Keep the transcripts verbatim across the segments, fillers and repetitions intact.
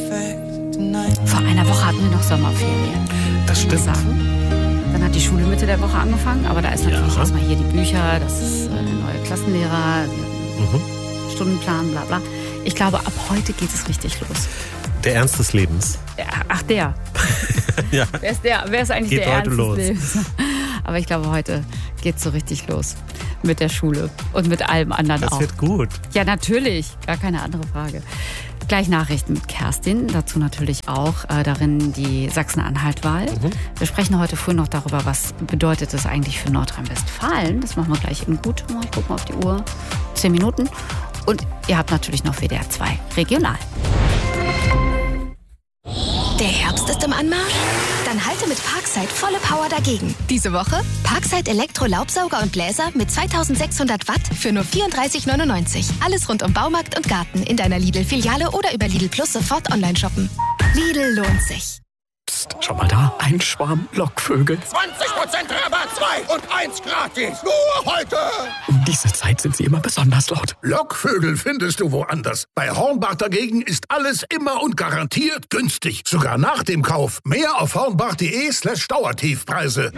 Vor einer Woche hatten wir noch Sommerferien. Das stimmt. Sagen. Dann hat die Schule Mitte der Woche angefangen, aber da ist natürlich Ja. erstmal hier die Bücher, das ist äh, der neue Klassenlehrer, Mhm. Stundenplan, bla bla. Ich glaube, ab heute geht es richtig los. Der Ernst des Lebens. Ja, ach, der. Ja. Wer ist, der, wer ist eigentlich Geht der heute Ernst los. des Lebens? Aber ich glaube, heute geht es so richtig los mit der Schule und mit allem anderen Das auch. wird gut. Ja, natürlich. Gar keine andere Frage. Gleich Nachrichten mit Kerstin. Dazu natürlich auch äh, darin die Sachsen-Anhalt-Wahl. Mhm. Wir sprechen heute früh noch darüber, was bedeutet das eigentlich für Nordrhein-Westfalen. Das machen wir gleich eben gut. Mal gucken auf die Uhr. Zehn Minuten. Und ihr habt natürlich noch W D R zwei Regional. Der Herbst ist im Anmarsch? Dann halte mit Parkside volle Power dagegen. Diese Woche Parkside Elektro-Laubsauger und Bläser mit zweitausendsechshundert Watt für nur vierunddreißig neunundneunzig. Alles rund um Baumarkt und Garten in deiner Lidl-Filiale oder über Lidl Plus sofort online shoppen. Lidl lohnt sich. Psst, schau mal da, ein Schwarm Lockvögel. zwanzig Prozent Rabatt, zwei und eins gratis. Nur heute. Um diese Zeit sind sie immer besonders laut. Lockvögel findest du woanders. Bei Hornbach dagegen ist alles immer und garantiert günstig. Sogar nach dem Kauf. Mehr auf hornbach.de slash Dauertiefpreise.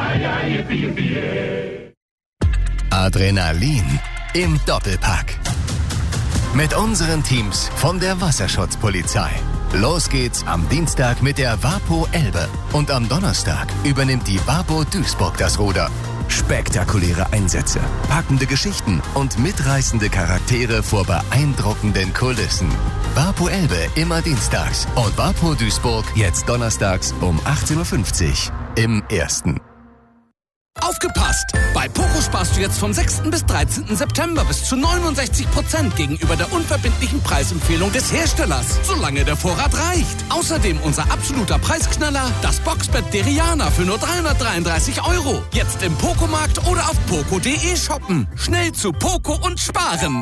Adrenalin im Doppelpack. Mit unseren Teams von der Wasserschutzpolizei. Los geht's am Dienstag mit der Vapo Elbe. Und am Donnerstag übernimmt die Vapo Duisburg das Ruder. Spektakuläre Einsätze, packende Geschichten und mitreißende Charaktere vor beeindruckenden Kulissen. Vapo Elbe immer dienstags und Vapo Duisburg jetzt donnerstags um achtzehn Uhr fünfzig im Ersten. Aufgepasst! Bei Poco sparst du jetzt vom sechsten bis dreizehnten September bis zu neunundsechzig Prozent gegenüber der unverbindlichen Preisempfehlung des Herstellers, solange der Vorrat reicht. Außerdem unser absoluter Preisknaller, das Boxbett Deriana für nur dreihundertdreiunddreißig Euro. Jetzt im Poco-Markt oder auf poco punkt de shoppen. Schnell zu Poco und sparen.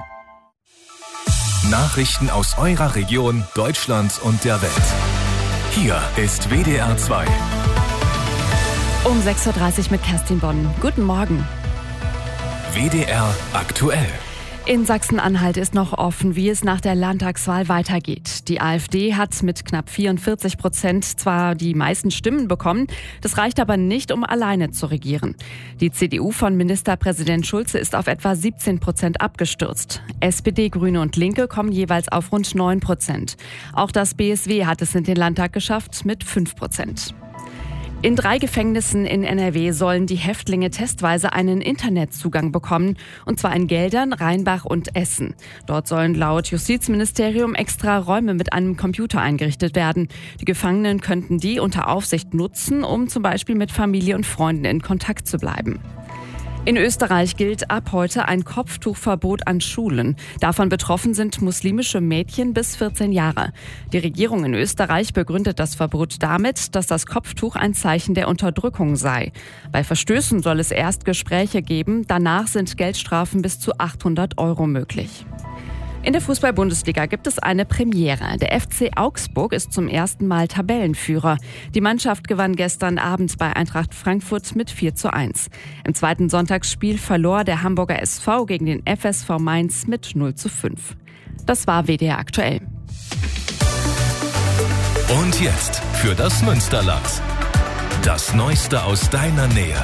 Nachrichten aus eurer Region, Deutschland und der Welt. Hier ist W D R zwei. Um sechs Uhr dreißig mit Kerstin Bonn. Guten Morgen. W D R aktuell. In Sachsen-Anhalt ist noch offen, wie es nach der Landtagswahl weitergeht. Die AfD hat mit knapp vierundvierzig Prozent zwar die meisten Stimmen bekommen, das reicht aber nicht, um alleine zu regieren. Die C D U von Ministerpräsident Schulze ist auf etwa siebzehn Prozent abgestürzt. S P D, Grüne und Linke kommen jeweils auf rund neun Prozent. Auch das B S W hat es in den Landtag geschafft mit fünf Prozent. In drei Gefängnissen in N R W sollen die Häftlinge testweise einen Internetzugang bekommen, und zwar in Geldern, Rheinbach und Essen. Dort sollen laut Justizministerium extra Räume mit einem Computer eingerichtet werden. Die Gefangenen könnten die unter Aufsicht nutzen, um zum Beispiel mit Familie und Freunden in Kontakt zu bleiben. In Österreich gilt ab heute ein Kopftuchverbot an Schulen. Davon betroffen sind muslimische Mädchen bis vierzehn Jahre. Die Regierung in Österreich begründet das Verbot damit, dass das Kopftuch ein Zeichen der Unterdrückung sei. Bei Verstößen soll es erst Gespräche geben, danach sind Geldstrafen bis zu achthundert Euro möglich. In der Fußball-Bundesliga gibt es eine Premiere. Der F C Augsburg ist zum ersten Mal Tabellenführer. Die Mannschaft gewann gestern Abend bei Eintracht Frankfurt mit vier zu eins. Im zweiten Sonntagsspiel verlor der Hamburger S V gegen den F S V Mainz mit null zu fünf. Das war W D R aktuell. Und jetzt für das Münsterland. Das Neueste aus deiner Nähe.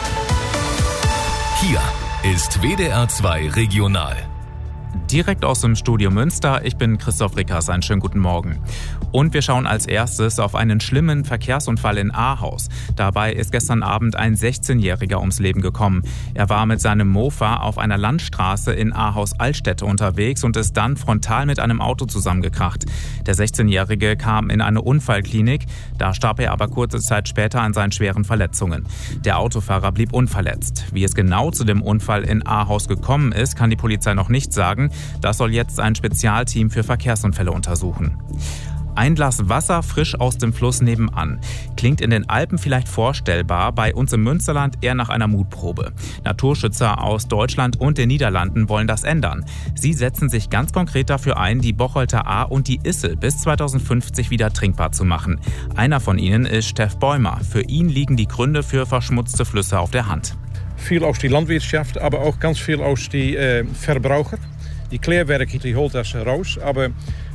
Hier ist W D R zwei Regional. Direkt aus dem Studio Münster, ich bin Christoph Rickers, einen schönen guten Morgen. Und wir schauen als erstes auf einen schlimmen Verkehrsunfall in Ahaus. Dabei ist gestern Abend ein sechzehnjähriger ums Leben gekommen. Er war mit seinem Mofa auf einer Landstraße in Ahaus-Altstädte unterwegs und ist dann frontal mit einem Auto zusammengekracht. Der sechzehnjährige kam in eine Unfallklinik, da starb er aber kurze Zeit später an seinen schweren Verletzungen. Der Autofahrer blieb unverletzt. Wie es genau zu dem Unfall in Ahaus gekommen ist, kann die Polizei noch nicht sagen. Das soll jetzt ein Spezialteam für Verkehrsunfälle untersuchen. Ein Glas Wasser frisch aus dem Fluss nebenan. Klingt in den Alpen vielleicht vorstellbar, bei uns im Münsterland eher nach einer Mutprobe. Naturschützer aus Deutschland und den Niederlanden wollen das ändern. Sie setzen sich ganz konkret dafür ein, die Bocholter Ahr und die Issel bis zweitausendfünfzig wieder trinkbar zu machen. Einer von ihnen ist Steff Bäumer. Für ihn liegen die Gründe für verschmutzte Flüsse auf der Hand. Viel aus der Landwirtschaft, aber auch ganz viel aus den äh, Verbraucher. Die Klärwerke, die holt das raus, aber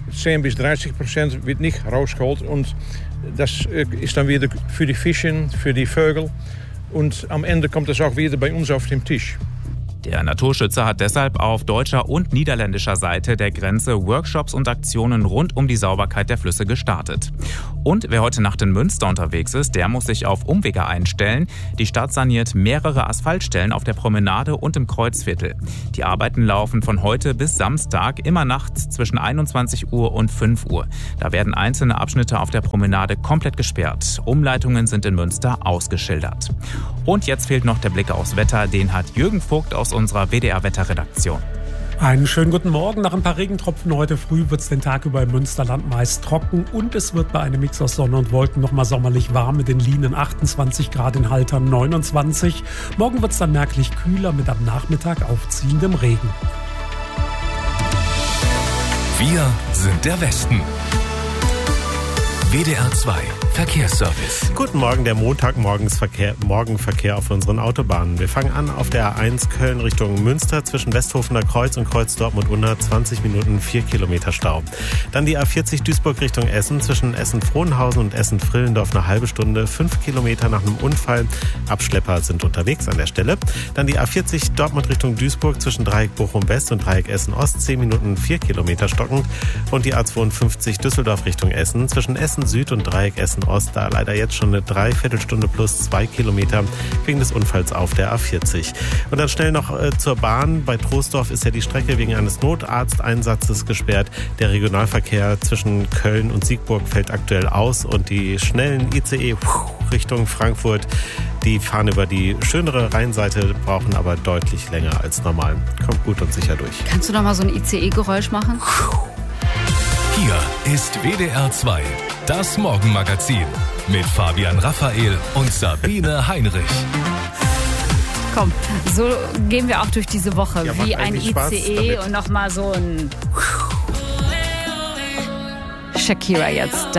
zehn bis dreißig Prozent wird nicht rausgeholt. Und das ist dann wieder für die Fischen, für die Vögel. Und am Ende kommt es auch wieder bei uns auf den Tisch. Der Naturschützer hat deshalb auf deutscher und niederländischer Seite der Grenze Workshops und Aktionen rund um die Sauberkeit der Flüsse gestartet. Und wer heute Nacht in Münster unterwegs ist, der muss sich auf Umwege einstellen. Die Stadt saniert mehrere Asphaltstellen auf der Promenade und im Kreuzviertel. Die Arbeiten laufen von heute bis Samstag, immer nachts zwischen einundzwanzig Uhr und fünf Uhr. Da werden einzelne Abschnitte auf der Promenade komplett gesperrt. Umleitungen sind in Münster ausgeschildert. Und jetzt fehlt noch der Blick aufs Wetter. Den hat Jürgen Vogt aus unserer W D R-Wetterredaktion. Einen schönen guten Morgen. Nach ein paar Regentropfen heute früh wird es den Tag über im Münsterland meist trocken und es wird bei einem Mix aus Sonne und Wolken nochmal sommerlich warm mit den Linen achtundzwanzig Grad, in Haltern neunundzwanzig. Morgen wird es dann merklich kühler mit am Nachmittag aufziehendem Regen. Wir sind der Westen. W D R zwei Verkehrsservice. Guten Morgen, der Montagmorgensverkehr, Morgenverkehr auf unseren Autobahnen. Wir fangen an auf der A eins Köln Richtung Münster zwischen Westhofener Kreuz und Kreuz Dortmund-Unna, zwanzig Minuten, vier Kilometer Stau. Dann die A vierzig Duisburg Richtung Essen zwischen Essen-Frohnhausen und Essen-Frillendorf, eine halbe Stunde, fünf Kilometer nach einem Unfall. Abschlepper sind unterwegs an der Stelle. Dann die A vierzig Dortmund Richtung Duisburg zwischen Dreieck Bochum-West und Dreieck Essen-Ost, zehn Minuten, vier Kilometer stockend. Und die A zweiundfünfzig Düsseldorf Richtung Essen zwischen Essen Süd und Dreieck Essen-Ost, da leider jetzt schon eine Dreiviertelstunde plus zwei Kilometer wegen des Unfalls auf der A vierzig. Und dann schnell noch äh, zur Bahn. Bei Troisdorf ist ja die Strecke wegen eines Notarzteinsatzes gesperrt. Der Regionalverkehr zwischen Köln und Siegburg fällt aktuell aus und die schnellen I C E Richtung Frankfurt, die fahren über die schönere Rheinseite, brauchen aber deutlich länger als normal. Kommt gut und sicher durch. Kannst du noch mal so ein I C E-Geräusch machen? Hier ist W D R zwei, das Morgenmagazin mit Fabian Raphael und Sabine Heinrich. Komm, so gehen wir auch durch diese Woche, ja, wie ein I C E und nochmal so ein Shakira jetzt.